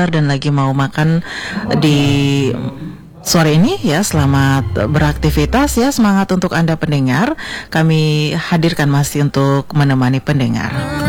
lapar dan lagi mau makan di sore ini ya, selamat beraktivitas ya, semangat untuk Anda pendengar. Kami hadirkan masih untuk menemani pendengar.